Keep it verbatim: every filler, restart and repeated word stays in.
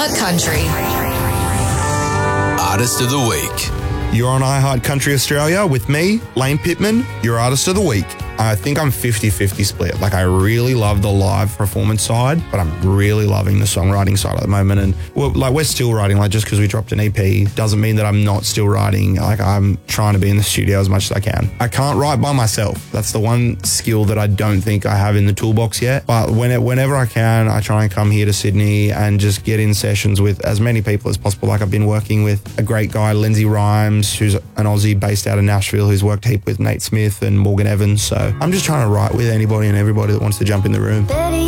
iHeart Country. Artist of the Week. You're on iHeart Country Australia with me, Lane Pittman, your Artist of the Week. I think I'm fifty-fifty split. Like, I really love the live performance side, but I'm really loving the songwriting side at the moment. And well, like, we're still writing. Like, just because we dropped an E P doesn't mean that I'm not still writing. Like, I'm trying to be in the studio as much as I can. I can't write by myself. That's the one skill that I don't think I have in the toolbox yet. But when it, whenever I can, I try and come here to Sydney and just get in sessions with as many people as possible. Like, I've been working with a great guy, Lindsay Rhymes, who's an Aussie based out of Nashville, who's worked heap with Nate Smith and Morgan Evans. So I'm just trying to write with anybody and everybody that wants to jump in the room.